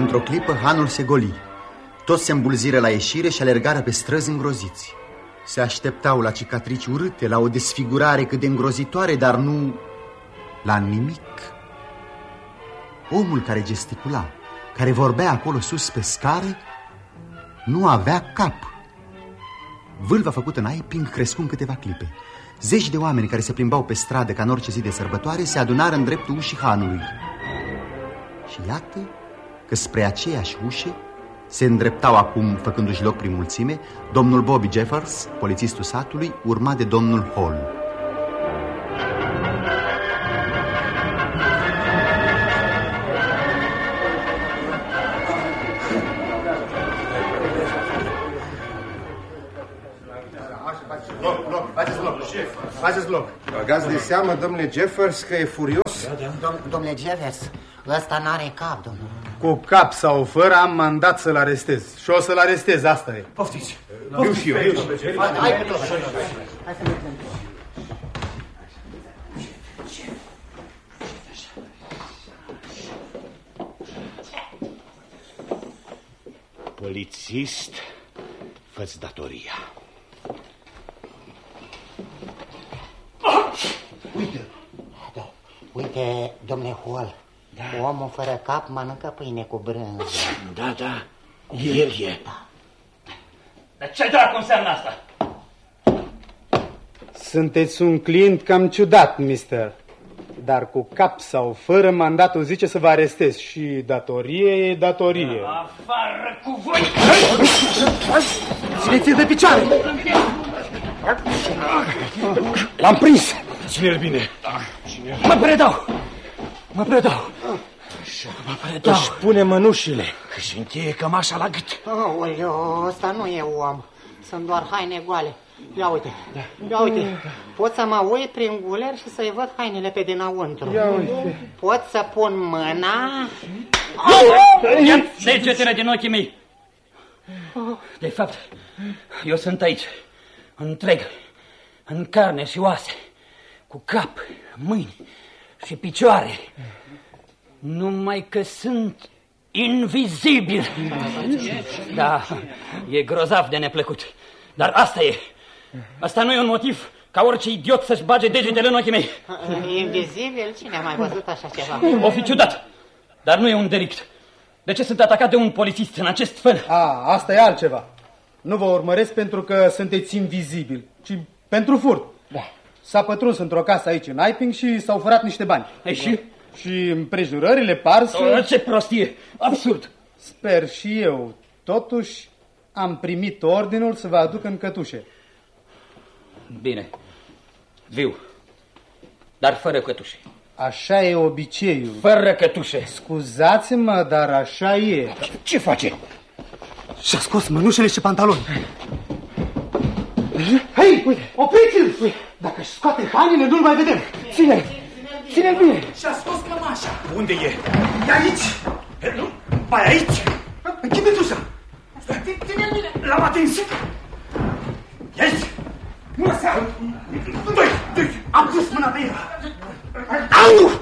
Într-o clipă, hanul se goli. Toți se îmbulziră la ieșire și alergară pe străzi îngroziți. Se așteptau la cicatrici urâte, la o desfigurare cât de îngrozitoare, dar nu la nimic. Omul care gesticula, care vorbea acolo sus pe scară, nu avea cap. Vâlva făcută în Aiping crescu în câteva clipe. Zeci de oameni care se plimbau pe stradă ca în orice zi de sărbătoare se adunară în dreptul ușii hanului. Și iată că spre aceeași ușă se îndreptau acum, făcându-și loc prin mulțime, domnul Bobby Jeffers, polițistul satului, urmat de domnul Hall. Faceți loc. Băgați de seamă, domnule Jeffers, că e furios? Domnule Jeffers, ăsta n-are cap, domnule. Cu cap sau fără am mandat să-l arestez. Și o să-l arestez, asta e. Poftiți. Eu și eu. Hai pe toți. Hai să mergem. Polițist, fă-ți datoria. Uite, domnule Hall, omul fără cap mănâncă pâine cu brânză. Da, el e. Dar ce dracu înseamnă asta? Sunteți un client cam ciudat, mister. Dar cu cap sau fără, mandatul zice să vă arestez. Și datorie e datorie. Afară cu voi! Țineți-l de picioare! L-am prins! Ține-l bine. Mă predau! Își pune mănușile, își încheie cămașa la gât. Aoleu, ăsta nu e om. Sunt doar haine goale. Ia uite, pot să mă uit prin guler și să-i văd hainele pe dinăuntru. Ia uite. Pot să pun mâna... Ia degetele din ochii mei. De fapt, eu sunt aici, întreg, în carne și oase, cu cap, mâini și picioare. Numai că sunt invizibil. Da, e grozav de neplăcut. Dar asta e. Asta nu e un motiv ca orice idiot să-și bage degetele în ochii mei. Invizibil? Cine a mai văzut așa ceva? O fi ciudat, dar nu e un delict. De ce sunt atacat de un polițist în acest fel? Asta e altceva. Nu vă urmăresc pentru că sunteți invizibili, ci pentru furt. Da. S-a pătruns într-o casă aici în Aiping și s-au furat niște bani. Ei, și? Și împrejurările par să... Ce prostie! Absurd! Sper și eu. Totuși am primit ordinul să vă aduc în cătușe. Bine. Viu. Dar fără cătușe. Așa e obiceiul. Fără cătușe. Scuzați-mă, dar așa e. Ce face? Și-a scos mănușele și pantaloni. Hei, uite, opriți-l! Dacă își scoate hainele, nu-l mai vedem. Ține-l bine. Și-a scos cămașa. Unde e? E aici. Nu, mai aici? Închideți ușa. Ține-l bine. L-am atins. E aici. Nu lăsa. Doi. Am pus mâna pe el. Au!